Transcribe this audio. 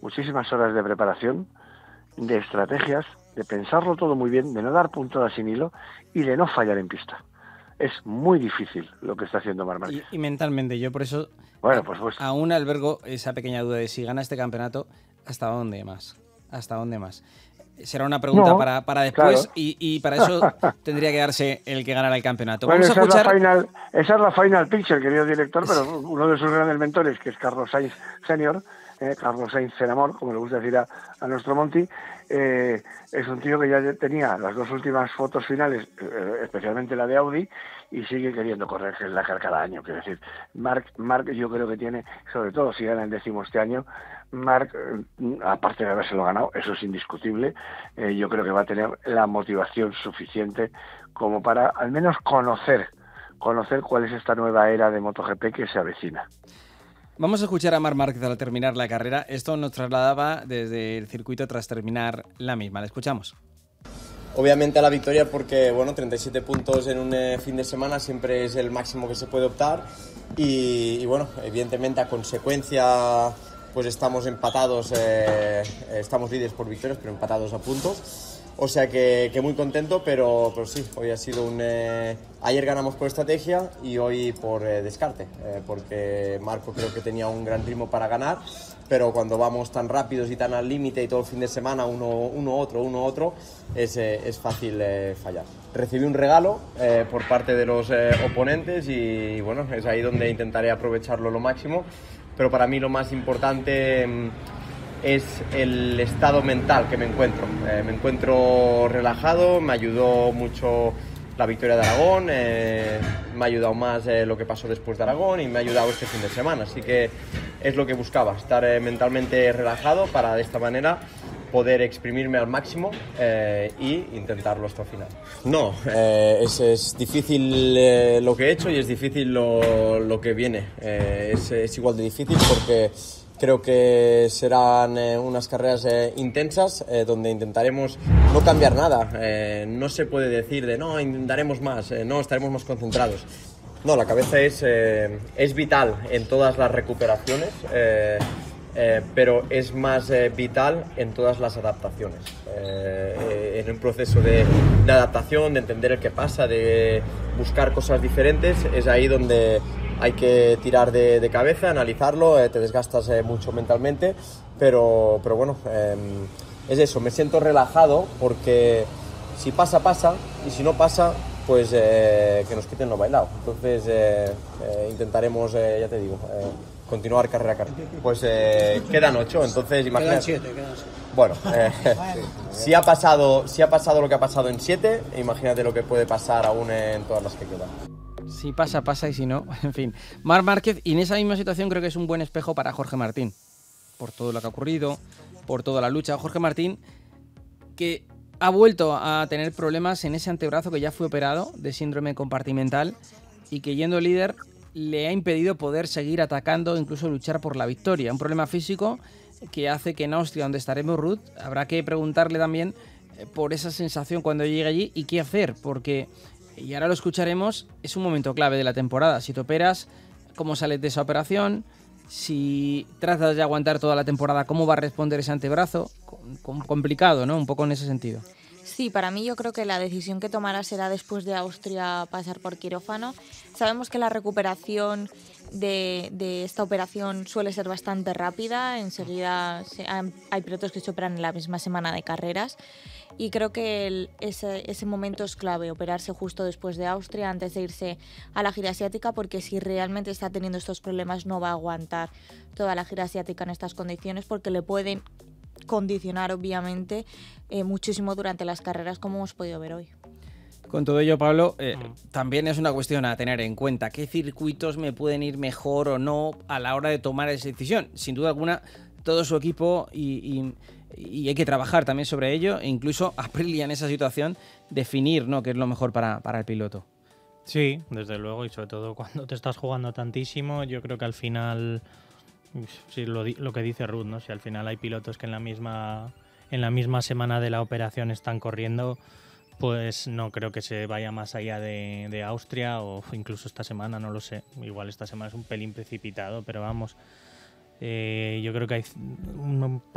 muchísimas horas de preparación, de estrategias, de pensarlo todo muy bien, de no dar puntadas sin hilo y de no fallar en pista. Es muy difícil lo que está haciendo Marc Márquez. Y mentalmente, yo por eso bueno, pues aún albergo esa pequeña duda de si gana este campeonato, ¿hasta dónde más? ¿Hasta dónde más? Será una pregunta para después, claro. y para eso tendría que darse el que ganará el campeonato. Bueno, Vamos a escuchar... esa es la final picture, querido director, pero uno de sus grandes mentores, que es Carlos Sainz Senior, Carlos Sainz Enamor, como le gusta decir a nuestro Monty, es un tío que ya tenía las dos últimas fotos finales, especialmente la de Audi, y sigue queriendo correr el Dakar cada año. Quiero decir, Marc yo creo que tiene, sobre todo si gana el 10º este año, Marc, aparte de habérselo ganado, eso es indiscutible, yo creo que va a tener la motivación suficiente como para al menos conocer cuál es esta nueva era de MotoGP que se avecina. Vamos a escuchar a Marc Márquez al terminar la carrera. Esto nos trasladaba desde el circuito tras terminar la misma. La escuchamos. Obviamente a la victoria porque, bueno, 37 puntos en un fin de semana siempre es el máximo que se puede optar y bueno, evidentemente a consecuencia pues estamos empatados, estamos líderes por victorias pero empatados a puntos. O sea que muy contento, pero sí, hoy ha sido ayer ganamos por estrategia y hoy por descarte, porque Marco creo que tenía un gran ritmo para ganar, pero cuando vamos tan rápidos y tan al límite y todo el fin de semana uno otro, es fácil fallar. Recibí un regalo por parte de los oponentes y bueno, es ahí donde intentaré aprovecharlo lo máximo, pero para mí lo más importante es el estado mental que me encuentro. Me encuentro relajado, me ayudó mucho la victoria de Aragón, me ha ayudado más lo que pasó después de Aragón y me ha ayudado este fin de semana. Así que es lo que buscaba, estar mentalmente relajado para de esta manera poder exprimirme al máximo y intentarlo hasta el final. No, es difícil lo que he hecho y es difícil lo que viene. Es igual de difícil porque creo que serán unas carreras intensas donde intentaremos no cambiar nada. No se puede decir de no, intentaremos más, no, estaremos más concentrados. No, la cabeza es vital en todas las recuperaciones, pero es más vital en todas las adaptaciones. En un proceso de adaptación, de entender el que pasa, de buscar cosas diferentes, es ahí donde hay que tirar de cabeza, analizarlo, te desgastas mucho mentalmente, pero bueno, es eso, me siento relajado porque si pasa, pasa, y si no pasa, pues que nos quiten lo bailado. Entonces intentaremos, ya te digo, continuar carrera a carrera. Pues quedan 8, entonces imagínate. Quedan 7, quedan 7. Bueno, si ha pasado lo que ha pasado en 7, imagínate lo que puede pasar aún en todas las que quedan. Si pasa, pasa, y si no, en fin. Marc Márquez, y en esa misma situación creo que es un buen espejo para Jorge Martín, por todo lo que ha ocurrido, por toda la lucha. Jorge Martín, que ha vuelto a tener problemas en ese antebrazo que ya fue operado de síndrome compartimental y que, yendo líder, le ha impedido poder seguir atacando, incluso luchar por la victoria. Un problema físico que hace que en Austria, donde estaremos, Ruth, habrá que preguntarle también por esa sensación cuando llegue allí y qué hacer, porque, y ahora lo escucharemos, es un momento clave de la temporada. Si te operas, ¿cómo sales de esa operación? Si tratas de aguantar toda la temporada, ¿cómo va a responder ese antebrazo? Complicado, ¿no? Un poco en ese sentido. Sí, para mí yo creo que la decisión que tomará será después de Austria pasar por quirófano. Sabemos que la recuperación de esta operación suele ser bastante rápida. Enseguida hay pilotos que se operan en la misma semana de carreras. Y creo que ese momento es clave, operarse justo después de Austria, antes de irse a la gira asiática, porque si realmente está teniendo estos problemas no va a aguantar toda la gira asiática en estas condiciones, porque le pueden condicionar obviamente muchísimo durante las carreras, como hemos podido ver hoy. Con todo ello, Pablo, también es una cuestión a tener en cuenta. ¿Qué circuitos me pueden ir mejor o no a la hora de tomar esa decisión? Sin duda alguna, todo su equipo y hay que trabajar también sobre ello, e incluso Aprilia en esa situación definir, ¿no?, qué es lo mejor para el piloto. Sí, desde luego, y sobre todo cuando te estás jugando tantísimo, yo creo que al final, sí, lo que dice Ruth, ¿no? Si al final hay pilotos que en la misma semana de la operación están corriendo, pues no creo que se vaya más allá de Austria, o incluso esta semana, no lo sé. Igual esta semana es un pelín precipitado, pero vamos, yo creo que hay un